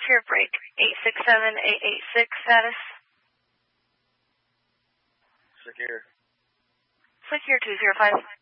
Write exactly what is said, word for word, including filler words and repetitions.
Secure break, eight six seven eight eight six status. Secure. Secure two zero five.